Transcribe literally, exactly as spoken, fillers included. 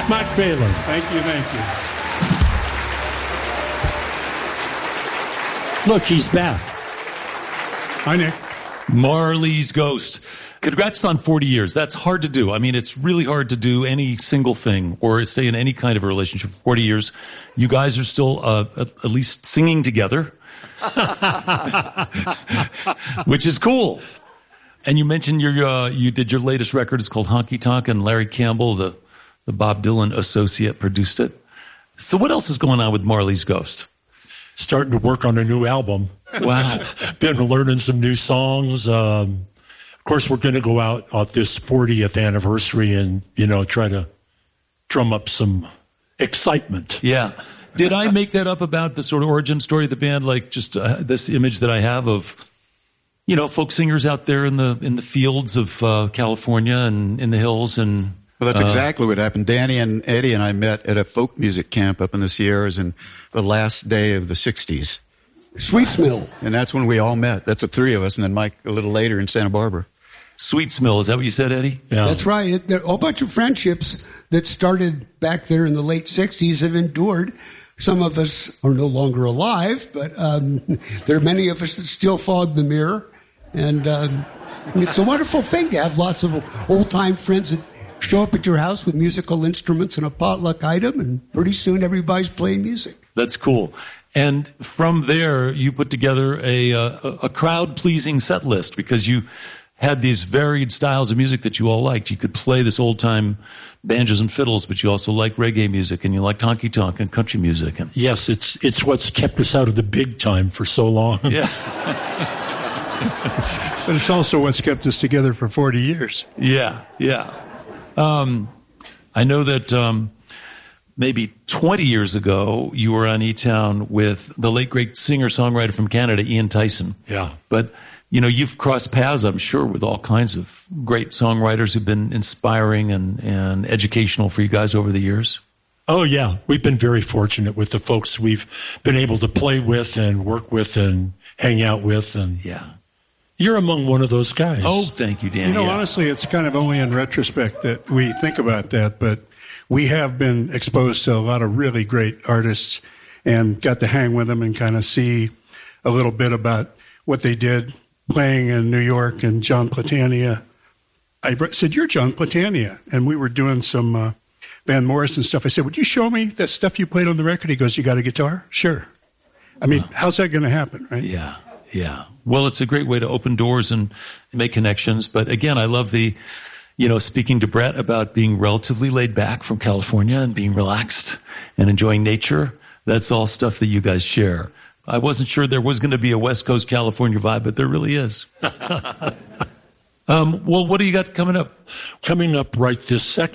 Mike Baylor. Thank you, thank you. Look, he's back. Hi, Nick. Marley's Ghost. Congrats on forty years. That's hard to do. I mean, it's really hard to do any single thing or stay in any kind of a relationship for forty years. You guys are still uh, at, at least singing together, which is cool. And you mentioned your uh, you did your latest record. It's called Honky Tonk, and Larry Campbell, the, the Bob Dylan associate, produced it. So what else is going on with Marley's Ghost? Starting to work on a new album. Wow. Been learning some new songs. Um, of course, we're going to go out on this fortieth anniversary and, you know, try to drum up some excitement. Yeah. Did I make that up about the sort of origin story of the band? Like just uh, this image that I have of, you know, folk singers out there in the in the fields of uh, California and in the hills. And well, that's uh, exactly what happened. Danny and Eddie and I met at a folk music camp up in the Sierras in the last day of the sixties. Sweetsmill. And that's when we all met. That's the three of us, and then Mike a little later in Santa Barbara. Sweetsmill, is that what you said, Eddie? Yeah. That's right. It, there are a whole bunch of friendships that started back there in the late sixties have endured. Some of us are no longer alive, but um, there are many of us that still fog the mirror. And um, it's a wonderful thing to have lots of old-time friends that show up at your house with musical instruments and a potluck item, and pretty soon everybody's playing music. That's cool. And from there, you put together a a, a crowd-pleasing set list because you had these varied styles of music that you all liked. You could play this old-time banjos and fiddles, but you also liked reggae music, and you liked honky-tonk and country music. And yes, it's it's what's kept us out of the big time for so long. Yeah. But it's also what's kept us together for forty years. Yeah, yeah. Um, I know that um, maybe twenty years ago, you were on E-Town with the late, great singer-songwriter from Canada, Ian Tyson. Yeah. But, you know, you've crossed paths, I'm sure, with all kinds of great songwriters who've been inspiring and, and educational for you guys over the years. Oh, yeah. We've been very fortunate with the folks we've been able to play with and work with and hang out with. And yeah. You're among one of those guys. Oh, thank you, Danny. You know, yeah. honestly, it's kind of only in retrospect that we think about that, but we have been exposed to a lot of really great artists and got to hang with them and kind of see a little bit about what they did playing in New York. And John Platania, I said, "You're John Platania." And we were doing some uh, Van Morrison stuff. I said, "Would you show me that stuff you played on the record?" He goes, "You got a guitar?" "Sure." I mean, wow. How's that going to happen, right? Yeah, yeah. Well, it's a great way to open doors and make connections. But again, I love the, you know, speaking to Brett about being relatively laid back from California and being relaxed and enjoying nature. That's all stuff that you guys share. I wasn't sure there was going to be a West Coast California vibe, but there really is. um, well, what do you got coming up? Coming up right this second.